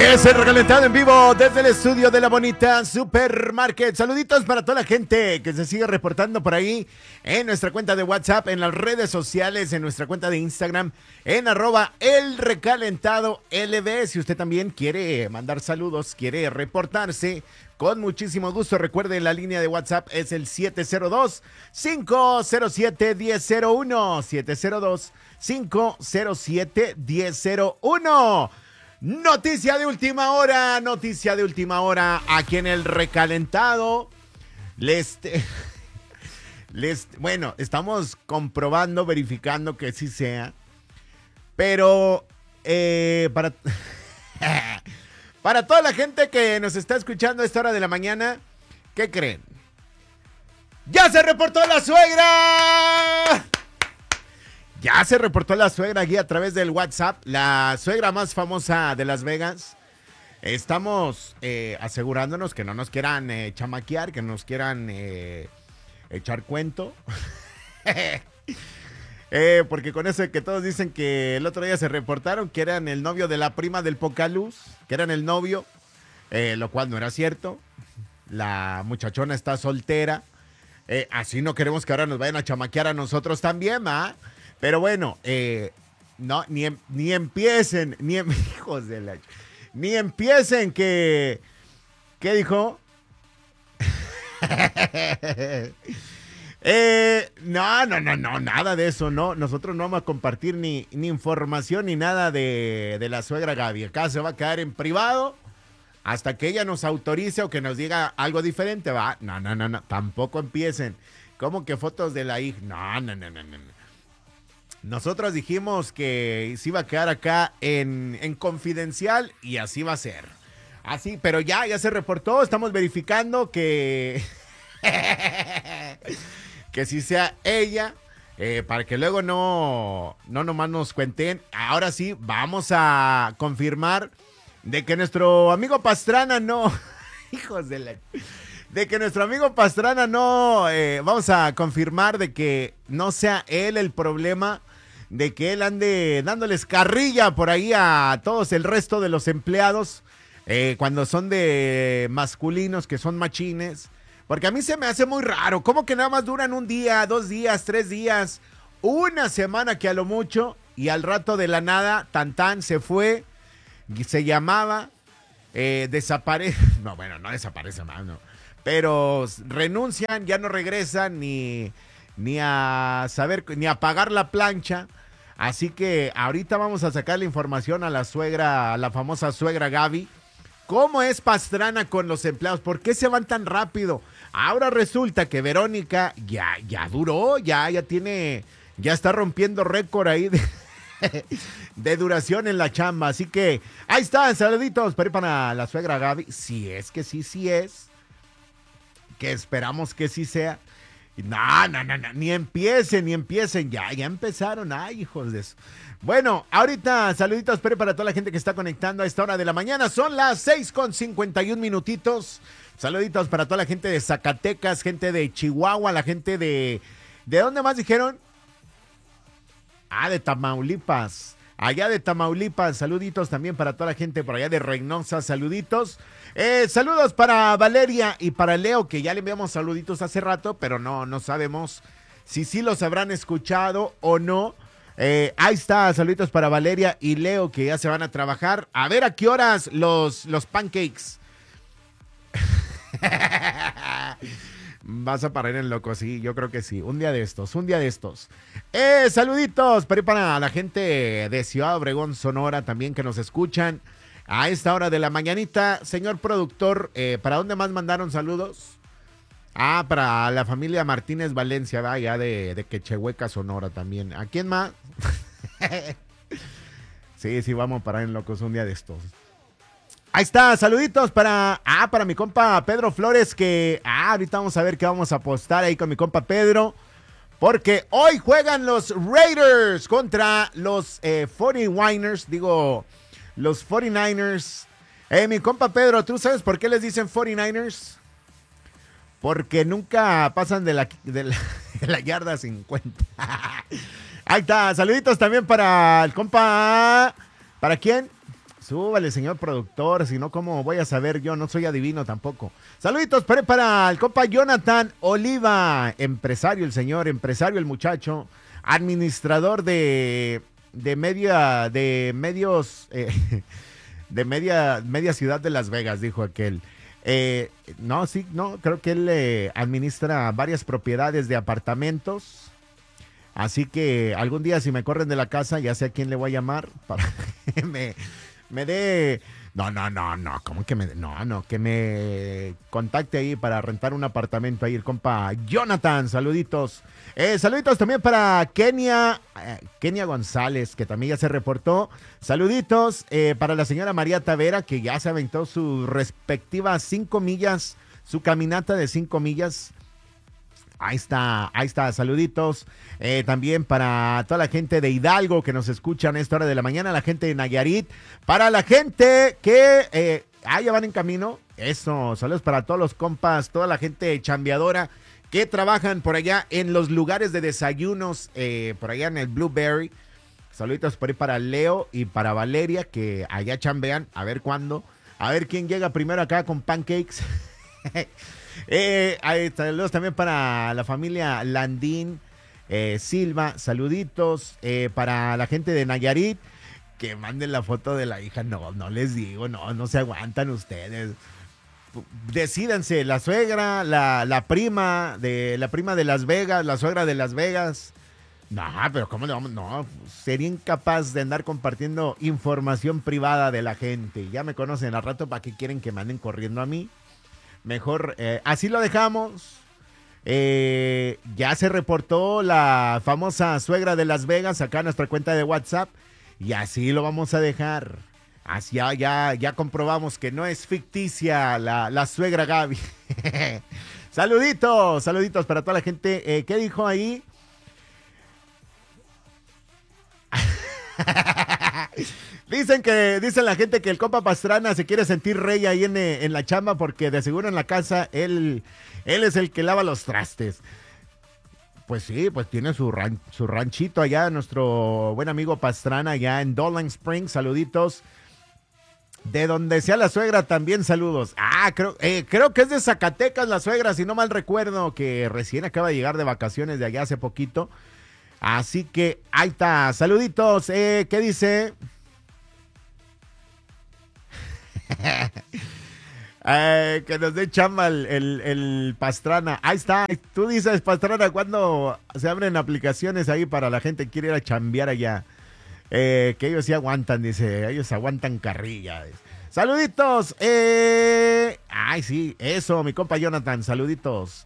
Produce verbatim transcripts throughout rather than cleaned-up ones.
Es el recalentado en vivo desde el estudio de la bonita Supermarket. Saluditos para toda la gente que se sigue reportando por ahí en nuestra cuenta de WhatsApp, en las redes sociales, en nuestra cuenta de Instagram, en arroba el recalentado L B. Si usted también quiere mandar saludos, quiere reportarse, con muchísimo gusto. Recuerde, la línea de WhatsApp es el siete cero dos, cinco cero siete, uno cero cero uno. siete cero dos, cinco cero siete, uno cero cero uno. Noticia de última hora, noticia de última hora, aquí en el recalentado. Les, les, bueno, estamos comprobando, verificando que sí sea, pero eh, para, para toda la gente que nos está escuchando a esta hora de la mañana, ¿qué creen? ¡Ya se reportó la suegra! Ya se reportó la suegra aquí a través del WhatsApp, la suegra más famosa de Las Vegas. Estamos eh, asegurándonos que no nos quieran eh, chamaquear, que no nos quieran eh, echar cuento. eh, porque con eso de que todos dicen que el otro día se reportaron que eran el novio de la prima del Pocaluz, que eran el novio, eh, lo cual no era cierto. La muchachona está soltera. Eh, así no queremos que ahora nos vayan a chamaquear a nosotros también, ¿ah? Pero bueno, eh, no, ni, ni empiecen, ni em, hijos de la... Ni empiecen que... ¿Qué dijo? eh, no, no, no, no, nada de eso, no. Nosotros no vamos a compartir ni, ni información ni nada de, de la suegra Gaby. Acá se va a quedar en privado hasta que ella nos autorice o que nos diga algo diferente, va. No, no, no, no, tampoco empiecen. ¿Cómo que fotos de la hija? No, no, no, no, no. Nosotros dijimos que se iba a quedar acá en, en confidencial y así va a ser. Así, pero ya, ya se reportó, estamos verificando que, que sí sea ella, eh, para que luego no, no nomás nos cuenten. Ahora sí, vamos a confirmar de que nuestro amigo Pastrana no, hijos de la... De que nuestro amigo Pastrana no, eh, vamos a confirmar de que no sea él el problema, de que él ande dándoles carrilla por ahí a todos el resto de los empleados, eh, cuando son de masculinos, que son machines, porque a mí se me hace muy raro, ¿cómo que nada más duran un día, dos días, tres días, una semana que a lo mucho, y al rato de la nada, tan tan, se fue, se llamaba, eh, desaparece, no, bueno, no desaparece más, no. Pero renuncian, ya no regresan ni, ni a saber, ni a pagar la plancha. Así que ahorita vamos a sacar la información a la suegra, a la famosa suegra Gaby. ¿Cómo es Pastrana con los empleados? ¿Por qué se van tan rápido? Ahora resulta que Verónica ya, ya duró, ya, ya tiene, ya está rompiendo récord ahí de, de duración en la chamba. Así que ahí están, saluditos para, para la suegra Gaby. Si es que sí, sí es. Que esperamos que sí sea. No, no, no, no, ni empiecen, ni empiecen. Ya, ya empezaron. Ay, hijos de eso. Bueno, ahorita saluditos pero para toda la gente que está conectando a esta hora de la mañana. Son las seis con cincuenta y un minutitos. Saluditos para toda la gente de Zacatecas, gente de Chihuahua, la gente de... ¿De dónde más dijeron? Ah, de Tamaulipas. Allá de Tamaulipas, saluditos también para toda la gente por allá de Reynosa, saluditos. Eh, saludos para Valeria y para Leo, que ya le enviamos saluditos hace rato, pero no, no sabemos si sí los habrán escuchado o no. Eh, ahí está, saluditos para Valeria y Leo, que ya se van a trabajar. A ver a qué horas los, los pancakes. Vas a parar en loco, sí, yo creo que sí. Un día de estos, un día de estos. Eh, saluditos para, para la gente de Ciudad Obregón, Sonora, también que nos escuchan a esta hora de la mañanita. Señor productor, eh, ¿para dónde más mandaron saludos? Ah, para la familia Martínez Valencia, vaya, de, de Quechehueca, Sonora también. ¿A quién más? Sí, sí, vamos a parar en locos un día de estos. Ahí está, saluditos para, ah, para mi compa Pedro Flores, que, ah, ahorita vamos a ver qué vamos a apostar ahí con mi compa Pedro, porque hoy juegan los Raiders contra los eh, cuarenta y nueve ers, digo, los cuarenta y nueve ers. Eh, mi compa Pedro, ¿tú sabes por qué les dicen cuarenta y nueve ers? Porque nunca pasan de la, de la, de la yarda cincuenta. Ahí está, saluditos también para el compa, ¿para quién? súbale, señor productor, si no, ¿cómo voy a saber yo? No soy adivino tampoco. Saluditos para, para el compa Jonathan Oliva, empresario el señor, empresario el muchacho, administrador de, de media, de medios, eh, de media, media ciudad de Las Vegas, dijo aquel. Eh, no, sí, no, creo que él eh, administra varias propiedades de apartamentos. Así que algún día si me corren de la casa, ya sé a quién le voy a llamar para que me, me dé... No, no, no, no, ¿cómo que me... No, no, que me contacte ahí para rentar un apartamento ahí, el compa Jonathan, saluditos. Eh, saluditos también para Kenia, eh, Kenia González, que también ya se reportó. Saluditos eh, para la señora María Tavera, que ya se aventó sus respectivas cinco millas, su caminata de cinco millas. Ahí está, ahí está, saluditos. Eh, también para toda la gente de Hidalgo que nos escuchan a esta hora de la mañana, la gente de Nayarit, para la gente que eh, ah, ya van en camino. Eso, saludos para todos los compas, toda la gente chambeadora que trabajan por allá en los lugares de desayunos, eh, por allá en el Blueberry. Saluditos por ahí para Leo y para Valeria, que allá chambean, a ver cuándo, a ver quién llega primero acá con pancakes. Eh, hay saludos también para la familia Landín eh, Silva, saluditos eh, para la gente de Nayarit, que manden la foto de la hija. No, no les digo, no, no se aguantan ustedes. Decídanse, la suegra, la, la prima de la prima de Las Vegas, la suegra de Las Vegas. No, pero ¿cómo le vamos? No, sería incapaz de andar compartiendo información privada de la gente. Ya me conocen al rato, ¿para qué quieren que me anden corriendo a mí? Mejor, eh, así lo dejamos. Eh, ya se reportó la famosa suegra de Las Vegas acá en nuestra cuenta de WhatsApp. Y así lo vamos a dejar. Así ya, ya, ya comprobamos que no es ficticia la, la suegra Gaby. Saluditos, saluditos para toda la gente. Eh, ¿Qué dijo ahí? Dicen que, dicen la gente que el compa Pastrana se quiere sentir rey ahí en, en la chamba porque de seguro en la casa él, él es el que lava los trastes. Pues sí, pues tiene su, ran, su ranchito allá, nuestro buen amigo Pastrana allá en Dolan Springs, saluditos. De donde sea la suegra también saludos. Ah, creo, eh, creo que es de Zacatecas la suegra, si no mal recuerdo, que recién acaba de llegar de vacaciones de allá hace poquito. Así que ahí está, saluditos. Eh, ¿Qué dice? eh, que nos dé chamba el, el, el Pastrana. Ahí está. Tú dices, Pastrana, ¿cuándo se abren aplicaciones ahí para la gente que quiere ir a chambear allá? Eh, que ellos sí aguantan, dice. Ellos aguantan carrilla. Saluditos. Eh... Ay, sí, eso, mi compa Jonathan. Saluditos.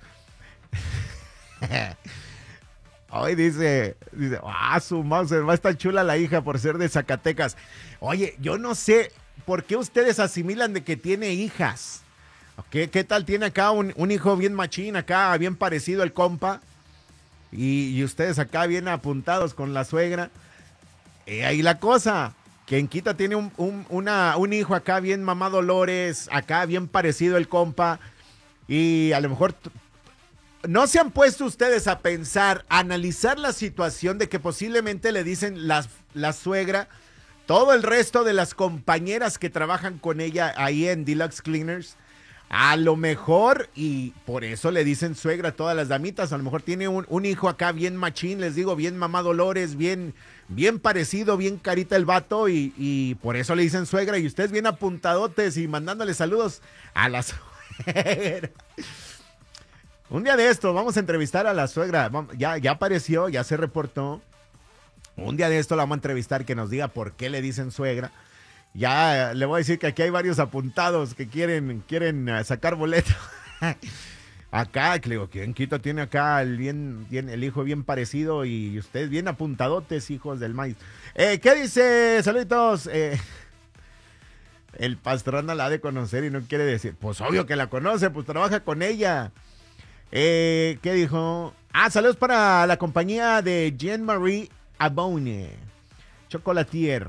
Hoy dice, dice, ah, su mouse, va a estar chula la hija por ser de Zacatecas. Oye, yo no sé por qué ustedes asimilan de que tiene hijas. ¿Qué, qué tal tiene acá un, un hijo bien machín, acá bien parecido al compa? Y, y ustedes acá bien apuntados con la suegra. Eh, ahí la cosa, que en Quita tiene un, un, una, un hijo acá bien mamá Dolores, acá bien parecido el compa. Y a lo mejor... ¿No se han puesto ustedes a pensar, a analizar la situación de que posiblemente le dicen la, la suegra, todo el resto de las compañeras que trabajan con ella ahí en Deluxe Cleaners, a lo mejor, y por eso le dicen suegra a todas las damitas, a lo mejor tiene un, un hijo acá bien machín, les digo, bien mamá Dolores, bien, bien parecido, bien carita el vato, y, y por eso le dicen suegra, y ustedes bien apuntadotes y mandándole saludos a la suegra. Un día de esto vamos a entrevistar a la suegra. Ya, ya apareció, ya se reportó. Un día de esto la vamos a entrevistar, que nos diga por qué le dicen suegra. Ya le voy a decir que aquí hay varios apuntados que quieren, quieren sacar boleto. Acá, que le digo, ¿quién Quito tiene acá el, bien, bien, el hijo bien parecido y ustedes bien apuntadotes, hijos del maíz? Eh, ¿Qué dice? Saluditos. Eh, el Pastrana la ha de conocer y no quiere decir. Pues obvio que la conoce, pues trabaja con ella. Eh, ¿Qué dijo? Ah, saludos para la compañía de Jean-Marie Abone, Chocolatier.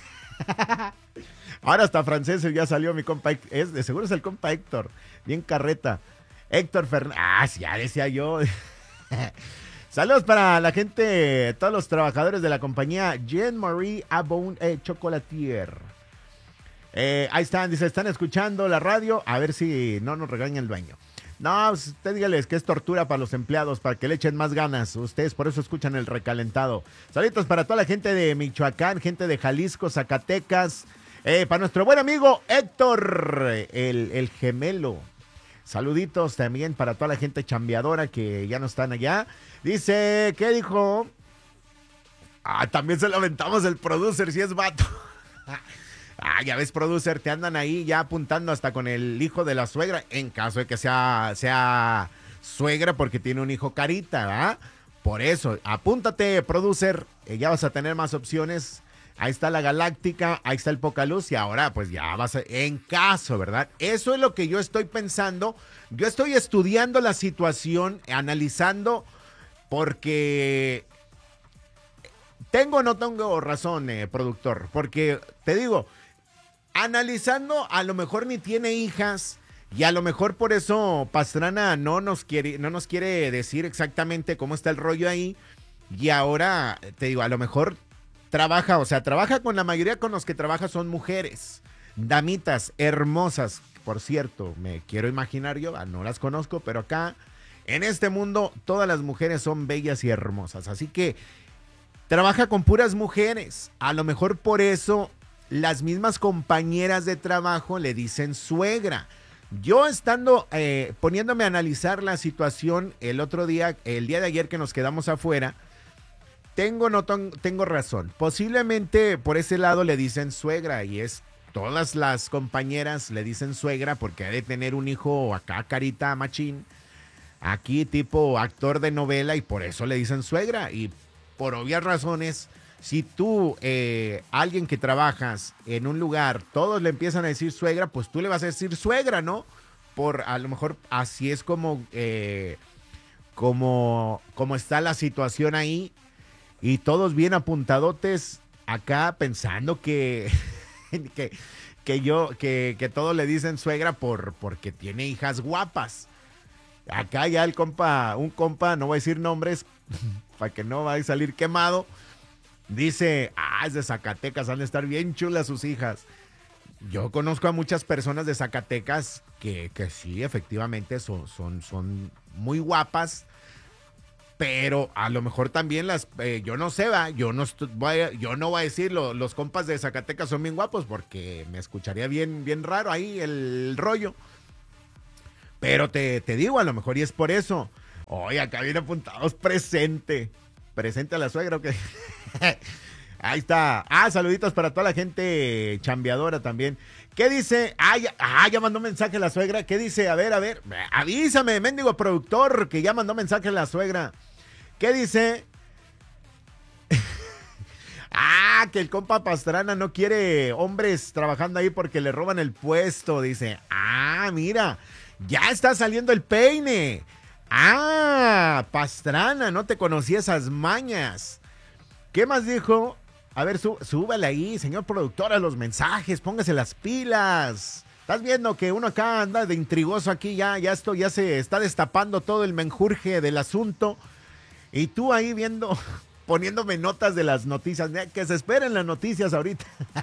Ahora hasta francés ya salió mi compa. Es, de seguro es el compa Héctor. Bien carreta. Héctor Fernández. Ah, sí, ya decía yo. Saludos para la gente, todos los trabajadores de la compañía Jean-Marie Abone eh, Chocolatier. Eh, ahí están, dice, están escuchando la radio, a ver si no nos regaña el dueño. No, pues, usted dígales que es tortura para los empleados, para que le echen más ganas. Ustedes por eso escuchan el recalentado. Saludos para toda la gente de Michoacán, gente de Jalisco, Zacatecas. Eh, para nuestro buen amigo Héctor, el, el gemelo. Saluditos también para toda la gente chambeadora que ya no están allá. Dice, ¿qué dijo? Ah, también se lo aventamos el producer, si es vato. Ah, ya ves, producer, te andan ahí ya apuntando hasta con el hijo de la suegra, en caso de que sea, sea suegra porque tiene un hijo carita, ¿verdad? Por eso, apúntate, producer, eh, ya vas a tener más opciones. Ahí está la Galáctica, ahí está el Pocaluz y ahora pues ya vas a, en caso, ¿verdad? Eso es lo que yo estoy pensando. Yo estoy estudiando la situación, analizando, porque tengo o no tengo razón, eh, productor, porque te digo, analizando, a lo mejor ni tiene hijas y a lo mejor por eso Pastrana no nos quiere, no nos quiere decir exactamente cómo está el rollo ahí. Y ahora, te digo, a lo mejor trabaja, o sea, trabaja con la mayoría con los que trabaja son mujeres, damitas hermosas. Por cierto, me quiero imaginar yo, no las conozco, pero acá, en este mundo, todas las mujeres son bellas y hermosas. Así que trabaja con puras mujeres. A lo mejor por eso las mismas compañeras de trabajo le dicen suegra. Yo estando eh, poniéndome a analizar la situación el otro día, el día de ayer que nos quedamos afuera, tengo no tengo razón. Posiblemente por ese lado le dicen suegra y es todas las compañeras le dicen suegra porque ha de tener un hijo acá carita machín, aquí tipo actor de novela y por eso le dicen suegra y por obvias razones. Si tú, eh, alguien que trabajas en un lugar, todos le empiezan a decir suegra, pues tú le vas a decir suegra, ¿no? Por a lo mejor así es como, eh, como, como está la situación ahí. Y todos bien apuntadotes acá pensando que, que, que yo, que, que todos le dicen suegra por, porque tiene hijas guapas. Acá ya el compa, un compa, no voy a decir nombres, para que no vaya a salir quemado. Dice, ah, es de Zacatecas, han de estar bien chulas sus hijas. Yo conozco a muchas personas de Zacatecas que, que sí, efectivamente, son, son, son muy guapas, pero a lo mejor también las, eh, yo no sé, va, yo no, estoy, voy a, yo no voy a decir, lo, los compas de Zacatecas son bien guapos, porque me escucharía bien, bien raro ahí el rollo. Pero te, te digo, a lo mejor y es por eso. Oye, acá viene apuntados, presente. Presente a la suegra, ¿ok? Ahí está. Ah, saluditos para toda la gente chambeadora también. ¿Qué dice? Ah ya, ah, ya mandó mensaje la suegra. ¿Qué dice? A ver, a ver. Avísame, mendigo productor, que ya mandó mensaje la suegra. ¿Qué dice? Ah, que el compa Pastrana no quiere hombres trabajando ahí porque le roban el puesto. Dice, ah, mira, ya está saliendo el peine. Ah, Pastrana, no te conocía esas mañas. ¿Qué más dijo? A ver, sú, súbale ahí, señor productor, a los mensajes, póngase las pilas. Estás viendo que uno acá anda de intrigoso aquí, ya, ya esto ya se está destapando todo el menjurje del asunto. Y tú ahí viendo, poniéndome notas de las noticias, que se esperen las noticias ahorita.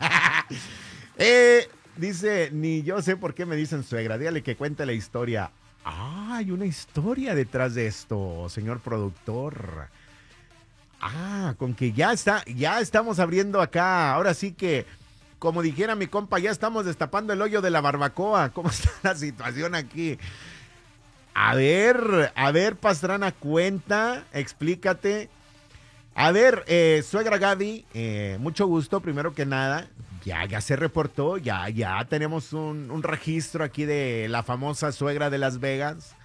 eh, dice, ni yo sé por qué me dicen suegra, dígale que cuente la historia. Ah, hay una historia detrás de esto, señor productor. Ah, con que ya está, ya estamos abriendo acá. Ahora sí que, como dijera mi compa, ya estamos destapando el hoyo de la barbacoa. ¿Cómo está la situación aquí? A ver, a ver, Pastrana, cuenta, explícate. A ver, eh, suegra Gaby, eh, mucho gusto, primero que nada. Ya, ya se reportó, ya, ya tenemos un, un registro aquí de la famosa suegra de Las Vegas.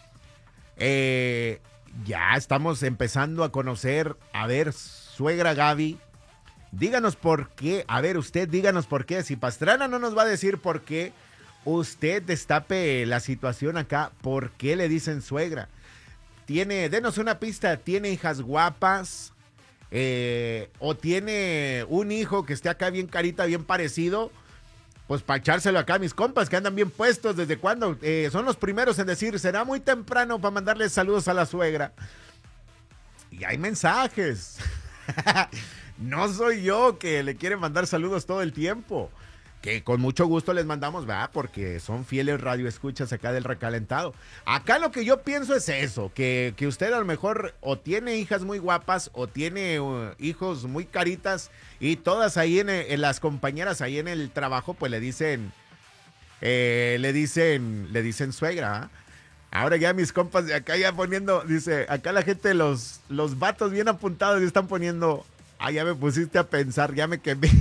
Eh, ya estamos empezando a conocer, a ver, suegra Gaby, díganos por qué, a ver, usted díganos por qué, si Pastrana no nos va a decir por qué, usted destape la situación acá, por qué le dicen suegra. Tiene, denos una pista, tiene hijas guapas. Eh, o tiene un hijo que esté acá bien carita, bien parecido, pues para echárselo acá a mis compas que andan bien puestos. ¿Desde cuándo? Eh, son los primeros en decir, será muy temprano para mandarles saludos a la suegra. Y hay mensajes. No soy yo que le quiere mandar saludos todo el tiempo. que con mucho gusto les mandamos, ¿verdad? Porque son fieles radioescuchas acá del Recalentado. Acá lo que yo pienso es eso, que, que usted a lo mejor o tiene hijas muy guapas o tiene uh, hijos muy caritas y todas ahí en, en las compañeras ahí en el trabajo pues le dicen, eh, le dicen, le dicen suegra, ¿eh? Ahora ya mis compas de acá ya poniendo, dice, acá la gente, los, los vatos bien apuntados y están poniendo, ah, ya me pusiste a pensar, ya me quemé.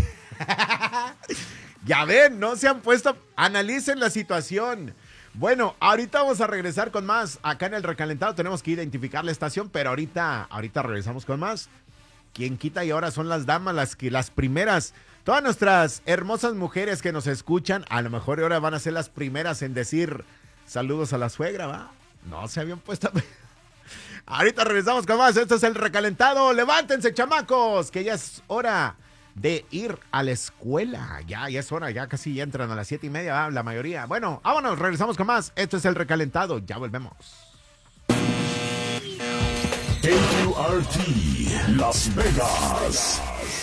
Ya ven, no se han puesto, analicen la situación. Bueno, ahorita vamos a regresar con más. Acá en el Recalentado tenemos que identificar la estación, pero ahorita, ahorita regresamos con más. ¿Quién quita? Y ahora son las damas, las, que, las primeras. Todas nuestras hermosas mujeres que nos escuchan, a lo mejor ahora van a ser las primeras en decir saludos a la suegra, ¿va? No se habían puesto a... Ahorita regresamos con más. Esto es el Recalentado. Levántense, chamacos, que ya es hora de ir a la escuela. Ya, ya es hora, ya casi ya entran a las siete y media, ¿va? La mayoría. Bueno, vámonos, regresamos con más. Esto es el Recalentado, ya volvemos. K Q R T, Las Vegas.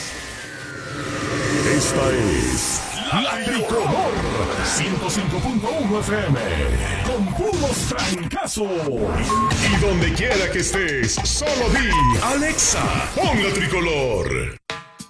Esta es La Tricolor, ciento cinco punto uno F M, con puros trancazos. Y donde quiera que estés, solo di, Alexa, pon La Tricolor.